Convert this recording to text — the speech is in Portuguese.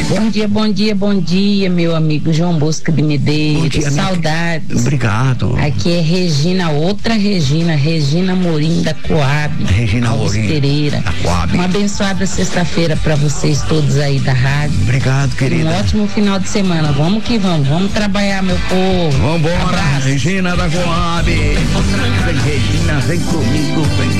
Bom dia, meu amigo João Bosco de Medeiros. Bom dia, saudades. Obrigado. Aqui é Regina Morim da Coab. Regina Morim Pereira. da Coab. Uma abençoada sexta-feira para vocês todos aí da rádio. Obrigado, querida. Um ótimo final de semana. Vamos que vamos trabalhar, meu povo. Vambora, Regina da Coab. Regina, vem comigo, vem.